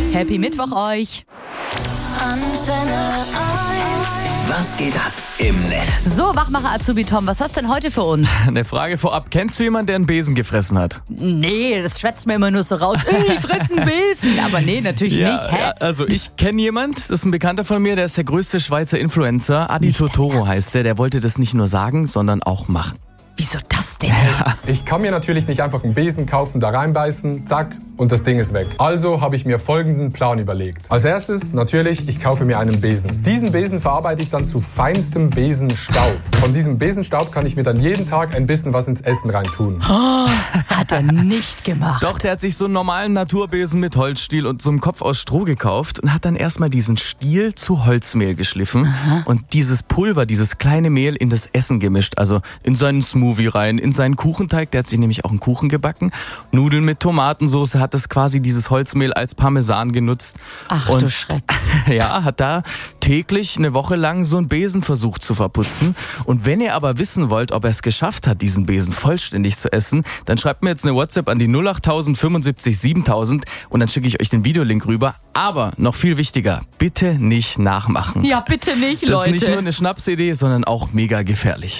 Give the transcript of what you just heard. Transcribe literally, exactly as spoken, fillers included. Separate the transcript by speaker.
Speaker 1: Happy Mittwoch euch.
Speaker 2: Antenne eins.
Speaker 3: Was geht ab im Netz?
Speaker 1: So, Wachmacher Azubi Tom, was hast du denn heute für uns?
Speaker 4: Eine Frage vorab. Kennst du jemanden, der einen Besen gefressen hat?
Speaker 1: Nee, das schwätzt mir immer nur so raus. Ich fress einen Besen. Aber nee, natürlich
Speaker 4: Ja,
Speaker 1: nicht. Hä?
Speaker 4: ja, also ich kenne jemand, das ist ein Bekannter von mir, der ist der größte Schweizer Influencer. Adi
Speaker 1: Nicht dein
Speaker 4: Totoro
Speaker 1: Ernst?
Speaker 4: heißt der. Der wollte das nicht nur sagen, sondern auch machen.
Speaker 1: Wieso das denn?
Speaker 5: Ich kann mir natürlich nicht einfach einen Besen kaufen, da reinbeißen, zack, und das Ding ist weg. Also habe ich mir folgenden Plan überlegt. Als erstes, natürlich, ich kaufe mir einen Besen. Diesen Besen verarbeite ich dann zu feinstem Besenstaub. Von diesem Besenstaub kann ich mir dann jeden Tag ein bisschen was ins Essen reintun.
Speaker 1: Hat er nicht gemacht.
Speaker 4: Doch, der hat sich so einen normalen Naturbesen mit Holzstiel und so einem Kopf aus Stroh gekauft und hat dann erstmal diesen Stiel zu Holzmehl geschliffen und dieses Pulver, dieses kleine Mehl in das Essen gemischt. Also in seinen Smoothie rein, in seinen Kuchenteig. Der hat sich nämlich auch einen Kuchen gebacken. Nudeln mit Tomatensauce, hat das quasi dieses Holzmehl als Parmesan genutzt.
Speaker 1: Ach
Speaker 4: und
Speaker 1: du Schreck.
Speaker 4: Ja, hat da täglich eine Woche lang so einen Besen versucht zu verputzen. Und wenn ihr aber wissen wollt, ob er es geschafft hat, diesen Besen vollständig zu essen, dann schreibt mir jetzt eine WhatsApp an die null acht null null fünfundsiebzig siebentausend und dann schicke ich euch den Videolink rüber. Aber noch viel wichtiger, bitte nicht nachmachen.
Speaker 1: Ja, bitte nicht,
Speaker 4: Das
Speaker 1: Leute.
Speaker 4: ist nicht nur eine Schnapsidee, sondern auch mega gefährlich.